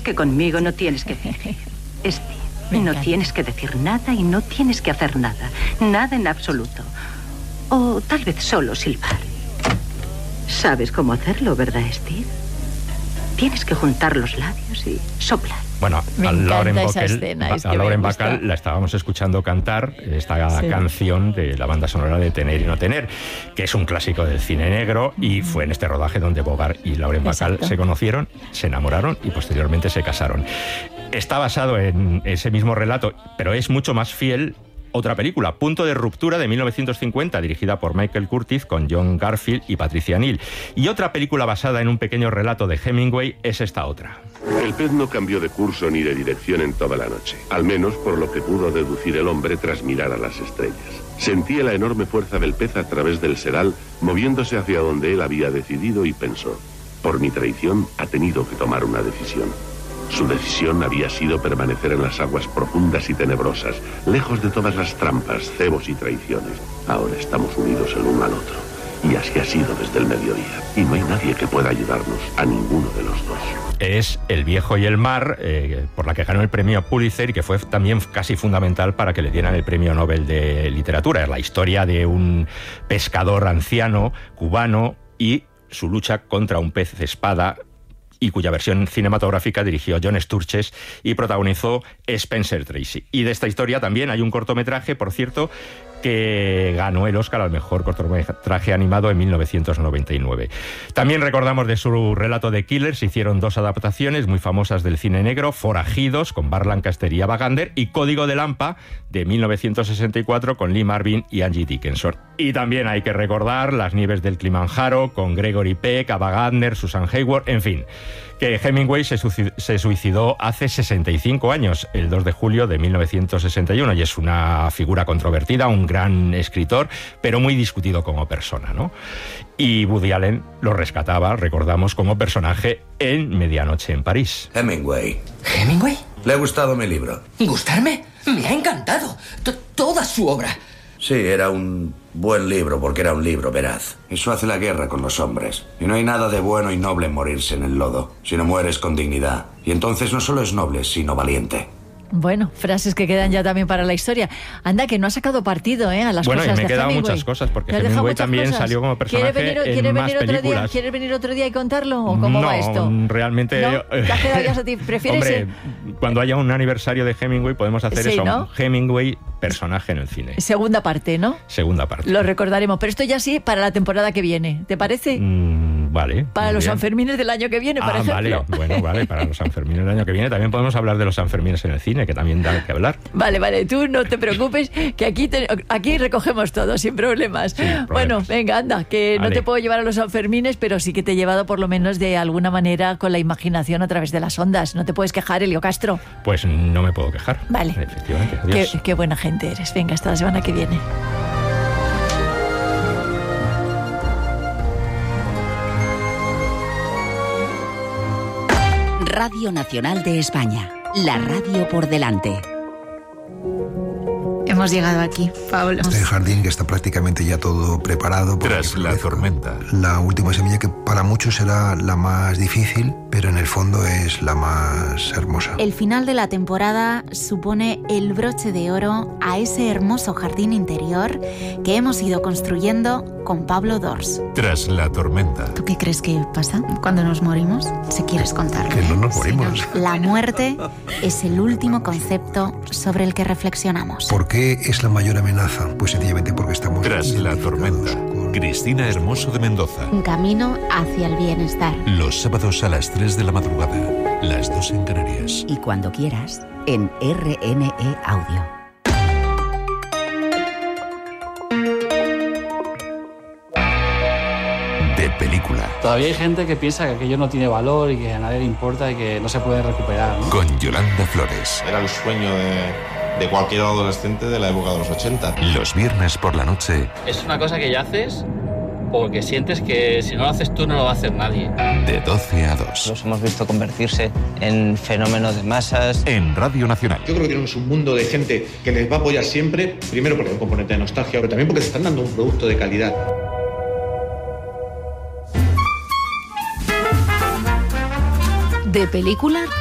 sabes que conmigo no tienes que fingir. Steve, no tienes que decir nada y no tienes que hacer nada. Nada en absoluto. O tal vez solo silbar. ¿Sabes cómo hacerlo, verdad, Steve? Tienes que juntar los labios y soplar. Bueno, a Lauren Bacall la estábamos escuchando cantar esta canción de la banda sonora de Tener y no tener, que es un clásico del cine negro, y fue en este rodaje donde Bogart y Lauren Bacall se conocieron, se enamoraron y posteriormente se casaron. Está basado en ese mismo relato, pero es mucho más fiel. Otra película, Punto de ruptura, de 1950, dirigida por Michael Curtiz, con John Garfield y Patricia Neal. Y otra película basada en un pequeño relato de Hemingway es esta otra. El pez no cambió de curso ni de dirección en toda la noche, al menos por lo que pudo deducir el hombre tras mirar a las estrellas. Sentía la enorme fuerza del pez a través del sedal, moviéndose hacia donde él había decidido, y pensó: por mi traición ha tenido que tomar una decisión. Su decisión había sido permanecer en las aguas profundas y tenebrosas, lejos de todas las trampas, cebos y traiciones. Ahora estamos unidos el uno al otro, y así ha sido desde el mediodía. Y no hay nadie que pueda ayudarnos, a ninguno de los dos. Es El viejo y el mar, por la que ganó el premio Pulitzer y que fue también casi fundamental para que le dieran el premio Nobel de Literatura. Es la historia de un pescador anciano cubano y su lucha contra un pez espada, y cuya versión cinematográfica dirigió John Sturges y protagonizó Spencer Tracy. Y de esta historia también hay un cortometraje, por cierto, que ganó el Oscar al mejor cortometraje animado en 1999. También recordamos de su relato de Killers. Se hicieron dos adaptaciones muy famosas del cine negro: Forajidos, con Burt Lancaster y Ava Gardner, y Código de Lampa, de 1964, con Lee Marvin y Angie Dickinson. Y también hay que recordar Las nieves del Kilimanjaro, con Gregory Peck, Ava Gardner, Susan Hayward, en fin, que Hemingway se suicidó hace 65 años, el 2 de julio de 1961, y es una figura controvertida, un gran escritor, pero muy discutido como persona, ¿no? Y Woody Allen lo rescataba, recordamos, como personaje en Medianoche en París. Hemingway. ¿Hemingway? ¿Le ha gustado mi libro? ¿Gustarme? Me ha encantado. Toda su obra. Sí, era un buen libro, porque era un libro veraz. Eso hace la guerra con los hombres. Y no hay nada de bueno y noble en morirse en el lodo, si no mueres con dignidad. Y entonces no solo es noble, sino valiente. Bueno, frases que quedan ya también para la historia. Anda, que no ha sacado partido a las cosas de Hemingway. Bueno, y me he quedado muchas cosas, porque Hemingway también salió como personaje en más películas. ¿Quieres venir otro día y contarlo? ¿O cómo va esto? Realmente... ¿No? ¿Te has quedado ya satisfecho? Hombre, cuando haya un aniversario de Hemingway podemos hacer eso, ¿no? Hemingway, personaje en el cine. Segunda parte, ¿no? Segunda parte. Lo recordaremos, pero esto ya sí para la temporada que viene. ¿Te parece? Vale. Para los Sanfermines del año que viene, por ejemplo. Vale, bueno, vale, para los Sanfermines del año que viene. También podemos hablar de los Sanfermines en el cine, que también da que hablar. Vale, tú no te preocupes, que aquí recogemos todo, sin problemas. Bueno, venga, anda, que no te puedo llevar a los Sanfermines, pero sí que te he llevado por lo menos de alguna manera con la imaginación a través de las ondas. No te puedes quejar, Elio Castro. Pues no me puedo quejar. Vale. Efectivamente. Adiós. Qué buena gente eres. Venga, hasta la semana que viene. Radio Nacional de España. La radio por delante. Hemos llegado aquí, Pablo. Este jardín que está prácticamente ya todo preparado. Tras la tormenta. La última semilla, que para muchos será la más difícil, pero en el fondo es la más hermosa. El final de la temporada supone el broche de oro a ese hermoso jardín interior que hemos ido construyendo con Pablo Dors. Tras la tormenta. ¿Tú qué crees que pasa cuando nos morimos? Si quieres contarlo. Que no nos morimos. La muerte es el último concepto sobre el que reflexionamos. ¿Por qué es la mayor amenaza? Pues sencillamente porque estamos... Tras la tormenta. Cristina Hermoso de Mendoza. Un camino hacia el bienestar. Los sábados a las 3 de la madrugada, las 2 en Canarias. Y cuando quieras, en RNE Audio. De película. Todavía hay gente que piensa que aquello no tiene valor y que a nadie le importa y que no se puede recuperar, ¿no? Con Yolanda Flores. Era el sueño de cualquier adolescente de la época de los 80. Los viernes por la noche. Es una cosa que ya haces porque sientes que si no lo haces tú no lo va a hacer nadie. De 12 a 2. Los hemos visto convertirse en fenómenos de masas. En Radio Nacional. Yo creo que tenemos un mundo de gente que les va a apoyar siempre, primero porque hay un componente de nostalgia, pero también porque te están dando un producto de calidad. De película